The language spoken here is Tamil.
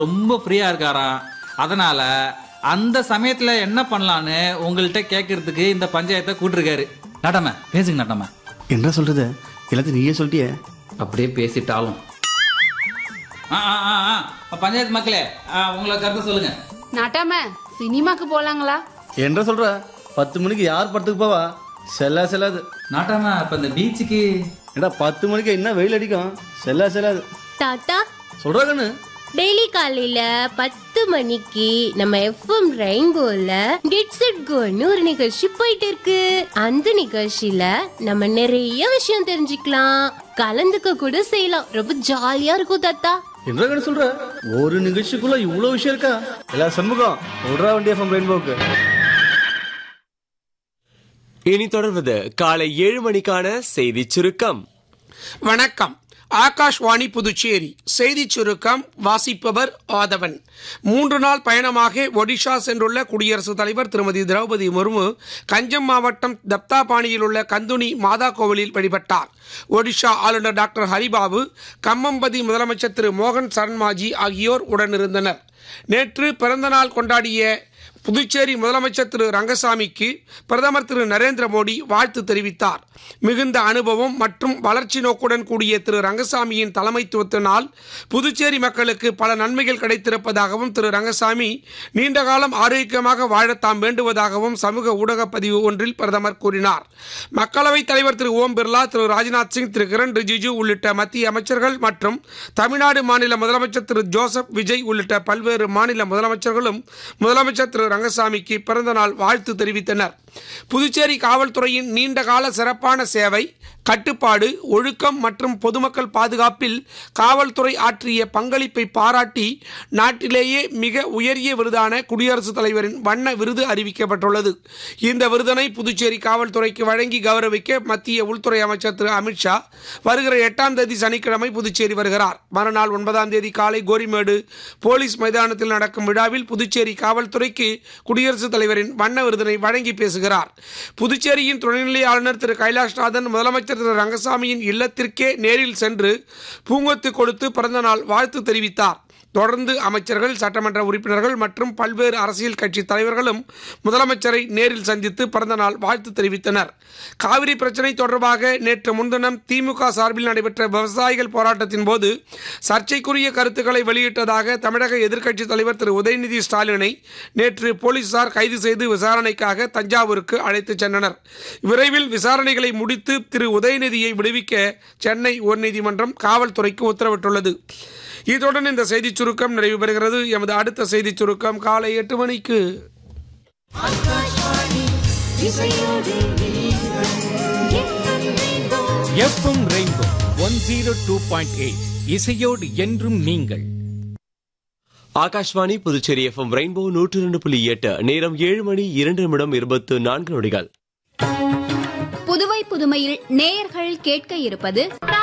ரொம்ப ஃப்ரீயா இருக்காராம். அதனால அந்த சமயத்துல என்ன பண்ணலான்னு உங்கள்கிட்ட கேட்கறதுக்கு இந்த பஞ்சாயத்தை கூட்டிருக்காரு. நட்டம பேசுங்க நட்டம. என்ன சொல்றது, எல்லாத்தையும் நீயே சொல்லிட்டியே. அப்படியே பேசிட்டாலும் பஞ்சாயத்து மக்களே, உங்களை கருத்து சொல்லுங்க. நட்டாம சினிமாக்கு போலாங்களா? என்ன சொல்ற, 10 மணிக்கு யார் படத்துக்கு போவா? செல்லாது. நாட்டாம இப்ப இந்த பீச்சுக்கு ஏடா 10 மணிக்கு என்ன வெயில் அடிக்கும், செல்லாது. தாத்தா சொல்றா கண்ணு. டெய்லி காலையில 10 மணிக்கு நம்ம எஃப்எம் ரெயின்போல கெட்ஸ் இட் கோன்னு ஒரு நிகழ்ச்சி போயிட்டு இருக்கு. அந்த நிகழ்ச்சியில நம்ம நிறைய விஷயம் தெரிஞ்சுக்கலாம், கலந்துக்க கூட செய்யலாம். ரொம்ப ஜாலியா இருக்கும் தாத்தா. என்ன கண்ணு சொல்ற, ஒரு நிகழ்ச்சிக்குள்ள இவ்வளவு விஷயம் இருக்கா? எல்லா சண்முகம் விடுறா வண்டி எஃப்எம் ரெயின்போக்கு. இனி தொடர்வது காலை 7 மணிக்கான செய்தி சுருக்கம். வணக்கம். ஆகாஷ்வாணி புதுச்சேரி செய்தி சுருக்கம் வாசிப்பவர் ஆதவன். 3 நாள் பயணமாக ஒடிஷா சென்றுள்ள குடியரசுத் தலைவர் திருமதி திரௌபதி முர்மு கஞ்சம் மாவட்டம் தப்தாபாணியில் உள்ள கந்துனி மாதா கோவிலில் வழிபட்டார். ஒடிஷா ஆளுநர் டாக்டர் ஹரிபாபு, கம்மம்பதி முதலமைச்சர் திரு மோகன் சரண்மாஜி ஆகியோர் உடனிருந்தனர். நேற்று பிறந்தநாள் கொண்டாடிய புதுச்சேரி முதலமைச்சர் திரு ரங்கசாமிக்கு பிரதமர் திரு நரேந்திர மோடி வாழ்த்து தெரிவித்தார். மிகுந்த அனுபவம் மற்றும் வளர்ச்சி நோக்குடன் கூடிய திரு ரங்கசாமியின் தலைமைத்துவத்தினால் புதுச்சேரி மக்களுக்கு பல நன்மைகள் கிடைத்திருப்பதாகவும் திரு ரங்கசாமி நீண்டகாலம் ஆரோக்கியமாக வாழ தாம் வேண்டுவதாகவும் சமூக ஊடக பதிவு ஒன்றில் பிரதமர் கூறினார். மக்களவைத் தலைவர் திரு ஓம் பிர்லா, திரு ராஜ்நாத் சிங், திரு கிரண் ரிஜிஜு உள்ளிட்ட மத்திய அமைச்சர்கள் மற்றும் தமிழ்நாடு மாநில முதலமைச்சர் திரு ஜோசப் விஜய் உள்ளிட்ட பல்வேறு மாநில முதலமைச்சர்களும் முதலமைச்சர் திரு ரங்கசாமிக்கு பிறந்த நாள் வாழ்த்து தெரிவித்தனர். புதுச்சேரி காவல்துறையின் நீண்டகால சிறப்பான சேவை, கட்டுப்பாடு, ஒழுக்கம் மற்றும் பொதுமக்கள் பாதுகாப்பில் காவல்துறை ஆற்றிய பங்களிப்பை பாராட்டி நாட்டிலேயே மிக உயரிய விருதான குடியரசுத் தலைவரின் வண்ண விருது அறிவிக்கப்பட்டுள்ளது. இந்த விருதினை புதுச்சேரி காவல்துறைக்கு வழங்கி கௌரவிக்க மத்திய உள்துறை அமைச்சர் திரு அமித்ஷா வருகிற 8ஆம் தேதி சனிக்கிழமை புதுச்சேரி வருகிறார். மறுநாள் 9ஆம் தேதி காலை கோரிமேடு போலீஸ் மைதானத்தில் நடக்கும் விழாவில் புதுச்சேரி காவல்துறைக்கு குடியரசுத் தலைவரின் வண்ண விருதினை வழங்கி பேசுகிறார். புதுச்சேரியின் துணைநிலை ஆளுநர் திரு கைலாஷ்நாதன் முதலமைச்சர் திரு ரங்கசாமியின் இல்லத்திற்கே நேரில் சென்று பூங்கொத்து கொடுத்து பிறந்தநாள் வாழ்த்து தெரிவித்தார். தொடர்ந்து அமைச்சர்கள், சட்டமன்ற உறுப்பினர்கள் மற்றும் பல்வேறு அரசியல் கட்சி தலைவர்களும் முதலமைச்சரை நேரில் சந்தித்து பிறந்தநாள் வாழ்த்து தெரிவித்தனர். காவிரி பிரச்சினை தொடர்பாக நேற்று முன்தினம் திமுக சார்பில் நடைபெற்ற விவசாயிகள் போராட்டத்தின் போது சர்ச்சைக்குரிய கருத்துக்களை வெளியிட்டதாக தமிழக எதிர்க்கட்சித் தலைவர் திரு உதயநிதி ஸ்டாலினை நேற்று போலீசார் கைது செய்து விசாரணைக்காக தஞ்சாவூருக்கு அழைத்துச் சென்றனர். விரைவில் விசாரணைகளை முடித்து திரு உதயநிதியை விடுவிக்க சென்னை உயர்நீதிமன்றம் காவல்துறைக்கு உத்தரவிட்டுள்ளது. இதுடன் இந்த செய்திச் சுருக்கம் நிறைவு பெறுகிறது. எமது அடுத்த செய்திச் சுருக்கம் காலை 8 மணிக்கு. எஃப்எம் ரெயின்போ 102.8 இசையோடு என்றும் நீங்கள். Akashvani Puducherry FM rainbow 102.8. நேரம் 7 மணி 2 நிமிடம் 24 நொடிகள். புதுவை புதுமையில் நேயர்கள் கேட்க இருப்பது